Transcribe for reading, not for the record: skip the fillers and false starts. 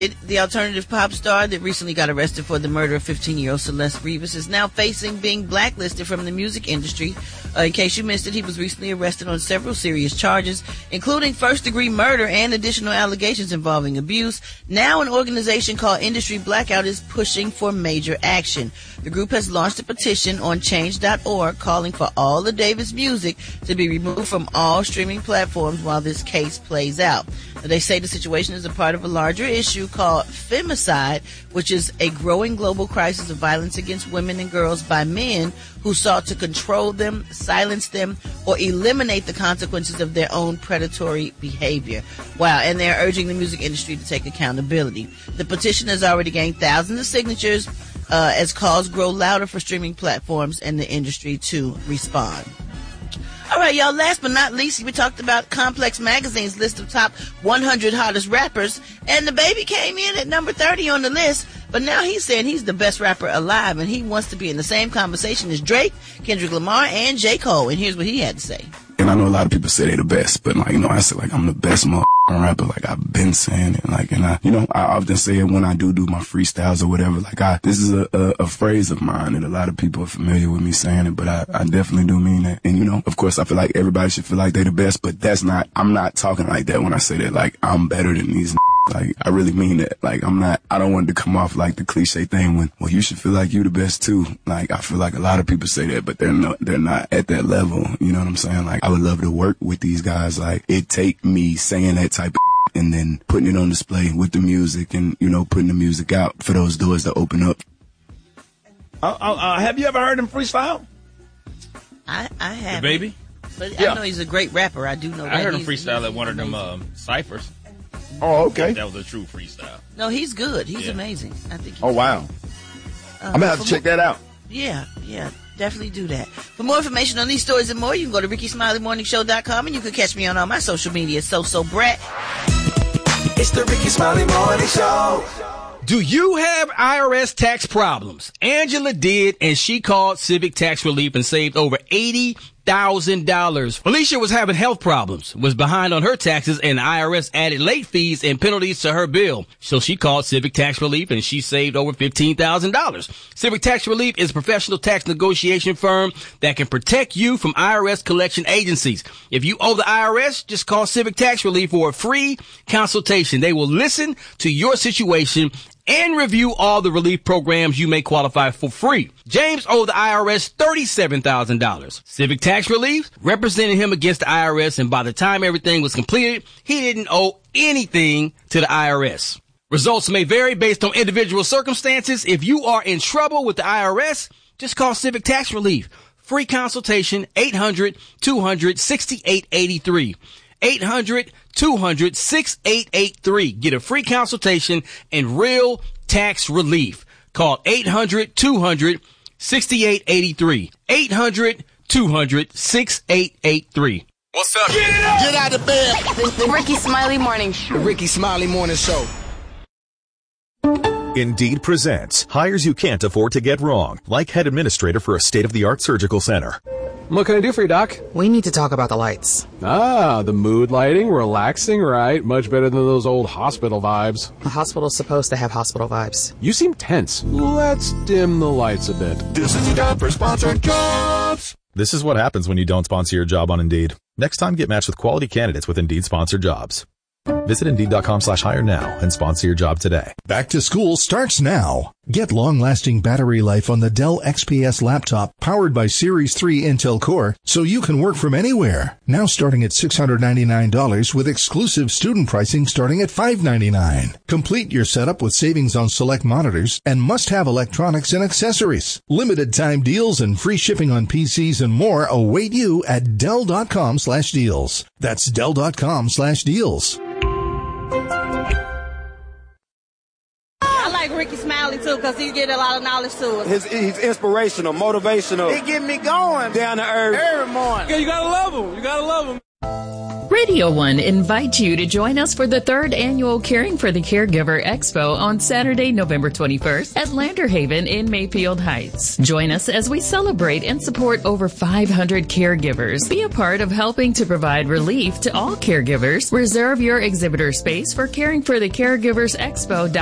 The alternative pop star that recently got arrested for the murder of 15-year-old Celeste Rivas is now facing being blacklisted from the music industry. In case you missed it, he was recently arrested on several serious charges, including first-degree murder and additional allegations involving abuse. Now an organization called Industry Blackout is pushing for major action. The group has launched a petition on change.org calling for all the Davis music to be removed from all streaming platforms while this case plays out. Now, they say the situation is a part of a larger issue called femicide, which is a growing global crisis of violence against women and girls by men who sought to control them, silence them, or eliminate the consequences of their own predatory behavior. Wow, and they're urging the music industry to take accountability. The petition has already gained thousands of signatures as calls grow louder for streaming platforms and the industry to respond. All right, y'all, last but not least, we talked about Complex Magazine's list of top 100 hottest rappers, and the baby came in at number 30 on the list, but now he's saying he's the best rapper alive, and he wants to be in the same conversation as Drake, Kendrick Lamar, and J. Cole, and here's what he had to say. And I know a lot of people say they're the best, but, like, you know, I say, like, I'm the best rapper, like, I've been saying it, like, and I often say it when I do my freestyles or whatever, like, this is a phrase of mine, and a lot of people are familiar with me saying it, but I definitely do mean that. And, you know, of course, I feel like everybody should feel like they're the best, but I'm not talking like that when I say that, like, I'm better than these. Like, I really mean that. Like, I don't want it to come off like the cliche thing when, well, you should feel like you the best too. Like, I feel like a lot of people say that, but they're not at that level. You know what I'm saying? Like, I would love to work with these guys. Like, it take me saying that type of and then putting it on display with the music and, you know, putting the music out for those doors to open up. Have you ever heard him freestyle? I have. The baby? But yeah. I know he's a great rapper. I do know that. I heard him freestyle at one of them ciphers. Oh, okay. That was a true freestyle. No, he's good. He's amazing. I think. Oh, wow. I'm gonna have to check that out. Yeah, definitely do that. For more information on these stories and more, you can go to RickySmileyMorningShow.com, and you can catch me on all my social media. So Brett. It's the Ricky Smiley Morning Show. Do you have IRS tax problems? Angela did, and she called Civic Tax Relief and saved over $80,000. Felicia was having health problems, was behind on her taxes, and the IRS added late fees and penalties to her bill. So she called Civic Tax Relief, and she saved over $15,000. Civic Tax Relief is a professional tax negotiation firm that can protect you from IRS collection agencies. If you owe the IRS, just call Civic Tax Relief for a free consultation. They will listen to your situation and review all the relief programs you may qualify for free. James owed the IRS $37,000. Civic Tax Relief represented him against the IRS, and by the time everything was completed, he didn't owe anything to the IRS. Results may vary based on individual circumstances. If you are in trouble with the IRS, just call Civic Tax Relief. Free consultation, 800-200-6883. 800-200-6883. Get a free consultation and real tax relief. Call 800-200-6883. 800-200-6883. What's up? Get out of bed. The Ricky Smiley Morning Show. The Ricky Smiley Morning Show. Indeed presents hires you can't afford to get wrong, like head administrator for a state-of-the-art surgical center. What can I do for you, Doc? We need to talk about the lights. Ah, the mood lighting, relaxing, right? Much better than those old hospital vibes. A hospital's supposed to have hospital vibes. You seem tense. Let's dim the lights a bit. This is the job for Sponsored Jobs. This is what happens when you don't sponsor your job on Indeed. Next time, get matched with quality candidates with Indeed sponsored jobs. Visit Indeed.com/hire now and sponsor your job today. Back to school starts now. Get long-lasting battery life on the Dell XPS laptop powered by Series 3 Intel Core so you can work from anywhere. Now starting at $699 with exclusive student pricing starting at $599. Complete your setup with savings on select monitors and must-have electronics and accessories. Limited time deals and free shipping on PCs and more await you at Dell.com/deals. That's Dell.com/deals. I like Ricky Smiley too because he get a lot of knowledge to us. He's inspirational, motivational. He get me going down to earth every morning. Yeah, you gotta love him. You gotta love him. Radio One invites you to join us for the 3rd annual Caring for the Caregiver Expo on Saturday, November 21st at Lander Haven in Mayfield Heights. Join us as we celebrate and support over 500 caregivers. Be a part of helping to provide relief to all caregivers. Reserve your exhibitor space for Caring for the Caregivers Expo.